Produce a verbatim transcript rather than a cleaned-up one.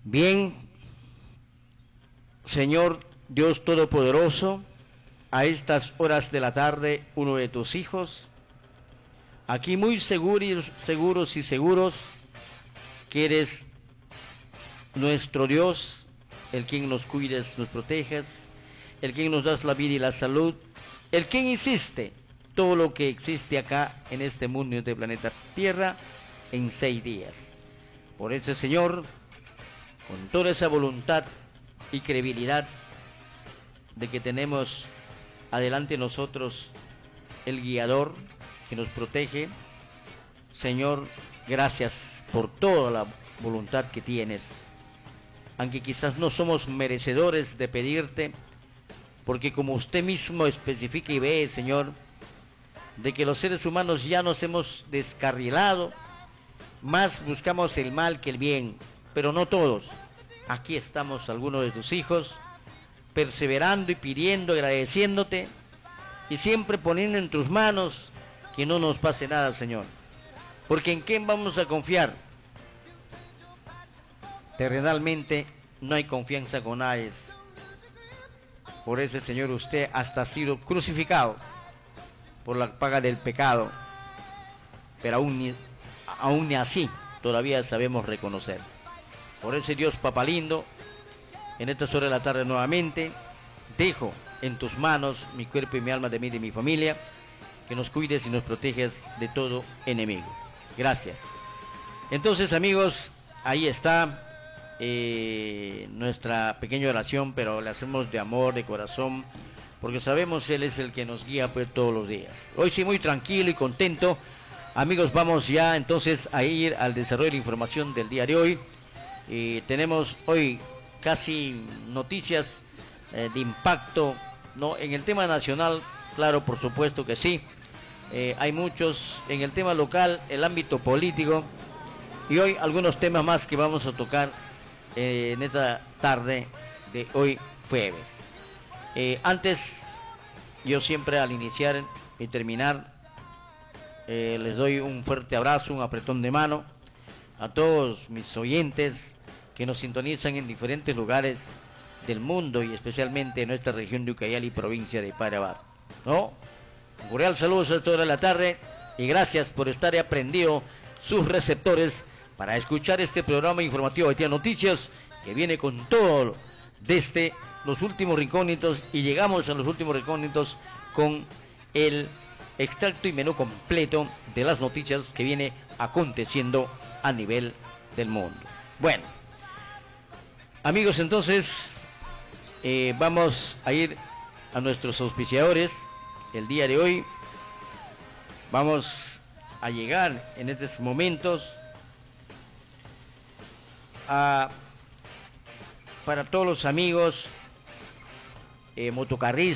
Bien, Señor Dios Todopoderoso, a estas horas de la tarde, uno de tus hijos, aquí muy seguros, seguros y seguros que eres nuestro Dios, el quien nos cuides, nos proteges, el quien nos das la vida y la salud, el quien hiciste todo lo que existe acá en este mundo y en este planeta Tierra en seis días. Por ese Señor, con toda esa voluntad y credibilidad de que tenemos adelante nosotros el guiador que nos protege, Señor, gracias por toda la voluntad que tienes, aunque quizás no somos merecedores de pedirte, porque como usted mismo especifica y ve, Señor, de que los seres humanos ya nos hemos descarrilado, más buscamos el mal que el bien, pero no todos. Aquí estamos algunos de tus hijos, perseverando y pidiendo, agradeciéndote, y siempre poniendo en tus manos que no nos pase nada, Señor. Porque ¿en quién vamos a confiar? Terrenalmente no hay confianza con nadie. Por ese Señor, usted hasta ha sido crucificado por la paga del pecado, pero aún ni, aún ni así todavía sabemos reconocer. Por ese Dios papalindo, en estas horas de la tarde nuevamente, dejo en tus manos mi cuerpo y mi alma, de mí y de mi familia, que nos cuides y nos proteges de todo enemigo. Gracias. Entonces, amigos, ahí está eh, nuestra pequeña oración, pero la hacemos de amor, de corazón, porque sabemos Él es el que nos guía pues todos los días. Hoy sí, muy tranquilo y contento. Amigos, vamos ya entonces a ir al desarrollo de la información del día de hoy. Y tenemos hoy casi noticias eh, de impacto, ¿no? En el tema nacional, claro, por supuesto que sí. Eh, hay muchos. En el tema local, el ámbito político. Y hoy algunos temas más que vamos a tocar eh, en esta tarde de hoy jueves. Eh, antes, yo siempre al iniciar y terminar, eh, les doy un fuerte abrazo, un apretón de mano a todos mis oyentes que nos sintonizan en diferentes lugares del mundo y especialmente en nuestra región de Ucayali, provincia de Paraná, ¿no? Un cordial saludo a esta hora de la tarde y gracias por estar aprendido sus receptores para escuchar este programa informativo de Haití Noticias, que viene con todo desde los últimos recógnitos, y llegamos a los últimos recógnitos con el extracto y menú completo de las noticias que viene aconteciendo a nivel del mundo. Bueno, amigos, entonces eh, vamos a ir a nuestros auspiciadores. El día de hoy vamos a llegar en estos momentos a, para todos los amigos eh, motocarristas,